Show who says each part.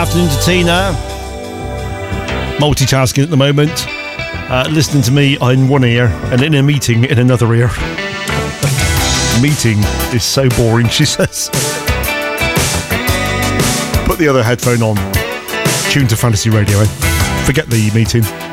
Speaker 1: afternoon to Tina. Multitasking at the moment. Listening to me in one ear and in a meeting in another ear. Meeting is so boring, she says. Put the other headphone on. Tune to Fantasy Radio, eh? Forget the meeting.